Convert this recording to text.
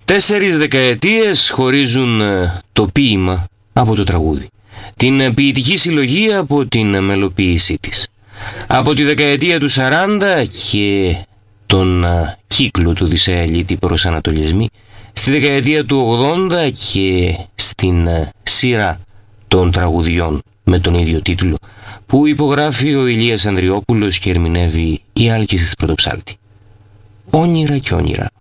4 δεκαετίες χωρίζουν το ποίημα από το τραγούδι, την ποιητική συλλογή από την μελοποίησή της. Από τη δεκαετία του 40 και τον κύκλο του Δισεαλίτη προς Ανατολισμοί, στη δεκαετία του 80 και στην σειρά των τραγουδιών με τον ίδιο τίτλο που υπογράφει ο Ηλίας Ανδριόπουλος και ερμηνεύει η Άλκησης Πρωτοψάλτη. Όνειρα και όνειρα.